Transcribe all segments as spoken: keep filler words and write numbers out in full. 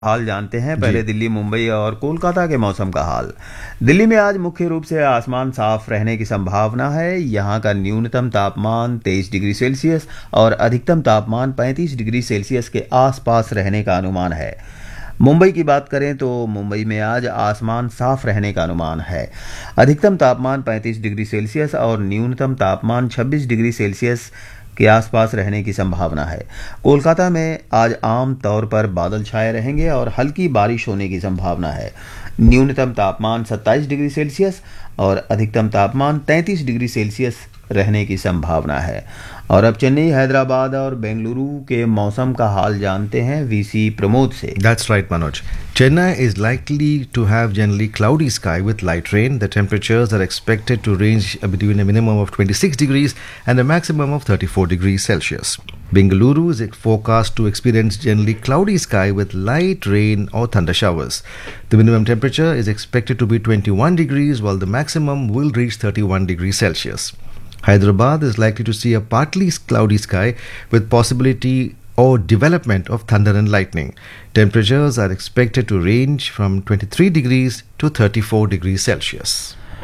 हाल जानते हैं। पहले दिल्ली, मुंबई और कोलकाता के मौसम का हाल। दिल्ली में आज मुख्य रूप से आसमान साफ रहने की संभावना है। यहां का न्यूनतम तापमान तेईस डिग्री सेल्सियस और अधिकतम तापमान पैंतीस डिग्री सेल्सियस के आसपास रहने का अनुमान है। मुंबई की बात करें तो मुंबई में आज आसमान साफ रहने का अनुमान है। अधिकतम तापमान पैंतीस डिग्री सेल्सियस और न्यूनतम तापमान छब्बीस डिग्री सेल्सियस के आसपास रहने की संभावना है। कोलकाता में आज आम तौर पर बादल छाए रहेंगे और हल्की बारिश होने की संभावना है। न्यूनतम तापमान सत्ताईस डिग्री सेल्सियस और अधिकतम तापमान तैंतीस डिग्री सेल्सियस रहने की संभावना है। और अब चेन्नई, हैदराबाद और बेंगलुरु के मौसम का हाल जानते हैं वीसी प्रमोद से। That's right, Manoj. Chennai is likely to have generally cloudy sky with light rain. The temperatures are expected to range between a minimum of twenty-six degrees and a maximum of thirty-four degrees Celsius. Bengaluru is forecast to experience generally cloudy sky with light rain or thunder showers. The minimum temperature is expected to be twenty-one degrees while the maximum will reach thirty-one degrees Celsius. Hyderabad is likely to see a partly cloudy sky with possibility or development of thunder and lightning. Temperatures are expected to range from twenty-three degrees to thirty-four degrees Celsius.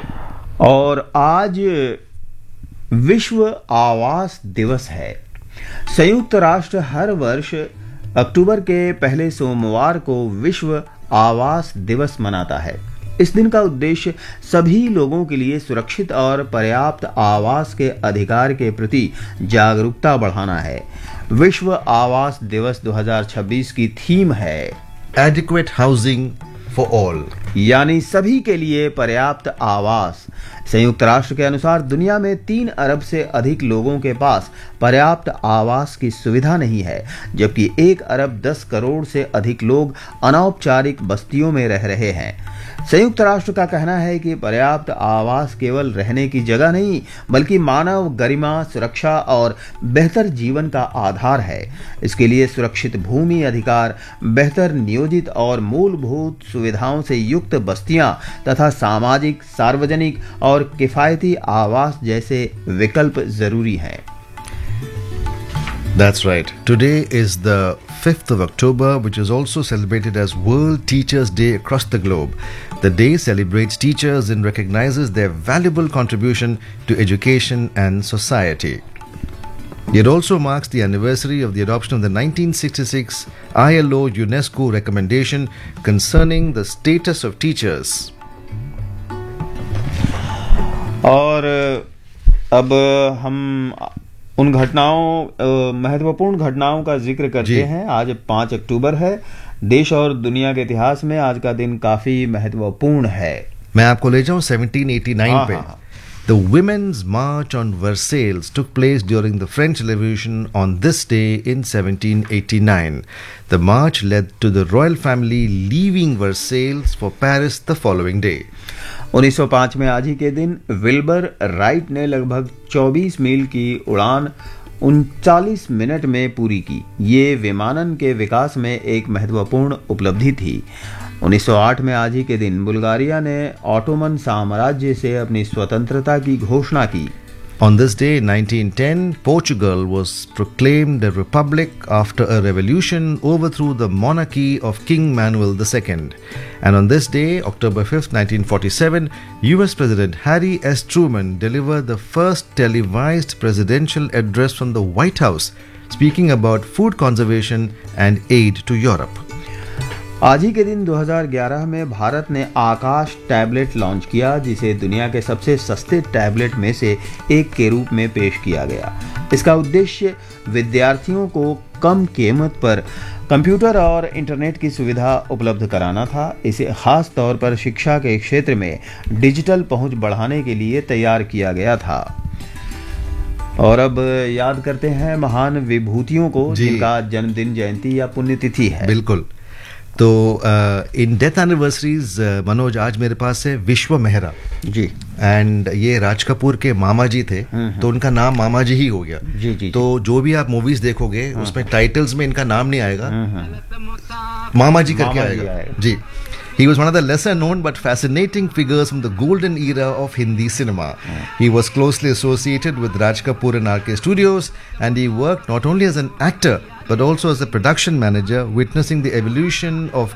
और आज विश्व आवास दिवस है। संयुक्त राष्ट्र हर वर्ष अक्टूबर के पहले सोमवार को विश्व आवास दिवस मनाता है। इस दिन का उद्देश्य सभी लोगों के लिए सुरक्षित और पर्याप्त आवास के अधिकार के प्रति जागरूकता बढ़ाना है। विश्व आवास दिवस दो हज़ार छब्बीस की थीम है Adequate housing for all. यानी सभी के लिए पर्याप्त आवास। संयुक्त राष्ट्र के अनुसार दुनिया में तीन अरब से अधिक लोगों के पास पर्याप्त आवास की सुविधा नहीं है, जबकि एक अरब दस करोड़ से अधिक लोग अनौपचारिक बस्तियों में रह रहे हैं। संयुक्त राष्ट्र का कहना है कि पर्याप्त आवास केवल रहने की जगह नहीं, बल्कि मानव गरिमा, सुरक्षा और बेहतर जीवन का आधार है। इसके लिए सुरक्षित भूमि अधिकार, बेहतर नियोजित और मूलभूत सुविधाओं से युक्त बस्तियां तथा सामाजिक, सार्वजनिक और किफायती आवास जैसे विकल्प जरूरी हैं। That's right. Today is the fifth of October, which is also celebrated as World Teachers' Day across the globe. The day celebrates teachers and recognizes their valuable contribution to education and society. It also marks the anniversary of the adoption of the nineteen sixty-six I L O UNESCO recommendation concerning the status of teachers. और अब हम उन घटनाओं महत्वपूर्ण घटनाओं का जिक्र करते हैं। आज पाँच अक्टूबर है। देश और दुनिया के इतिहास में आज का दिन काफी महत्वपूर्ण है। मैं आपको ले जाऊं सेवनटीन एटी नाइन पे। The Women's March on Versailles took place during the French Revolution on this day in seventeen eighty-nine. The march led to the royal family leaving Versailles for Paris the following day. उन्नीस सौ पाँच में आज ही के दिन Wilbur right ने लगभग चौबीस मील की उड़ान उनचालीस मिनट में पूरी की। ये विमानन के विकास में एक महत्वपूर्ण उपलब्धि थी। उन्नीस सौ आठ में आज ही के दिन बुल्गारिया ने ऑटोमन साम्राज्य से अपनी स्वतंत्रता की घोषणा की। On this day in nineteen ten, Portugal was proclaimed a republic after a revolution overthrew the monarchy of King Manuel the Second. And on this day, October fifth, nineteen forty-seven, U S President Harry S. Truman delivered the first televised presidential address from the White House, speaking about food conservation and aid to Europe. आज ही के दिन दो हज़ार ग्यारह में भारत ने आकाश tablet launch किया, जिसे दुनिया के सबसे सस्ते टैबलेट में से एक के रूप में पेश किया गया। इसका उद्देश्य विद्यार्थियों को कम कीमत पर कंप्यूटर और इंटरनेट की सुविधा उपलब्ध कराना था। इसे खास तौर पर शिक्षा के क्षेत्र में डिजिटल पहुंच बढ़ाने के लिए तैयार किया गया था। और अब याद करते हैं महान विभूतियों को जिनका जन्मदिन, जयंती या पुण्यतिथि है। बिल्कुल। तो इन डेथ एनिवर्सरीज मनोज, आज मेरे पास है विश्व मेहरा जी। एंड ये राज कपूर के मामा जी थे, तो उनका नाम मामा जी ही हो गया। जी जी। तो जो भी आप मूवीज देखोगे उसमें टाइटल्स में इनका नाम नहीं आएगा, मामा जी करके आएगा जी। He was one of the lesser known but fascinating figures from the golden era of Hindi cinema. He was closely associated with Raj Kapoor and R K Studios, and he worked not only as an actor but also as a production manager, witnessing the evolution of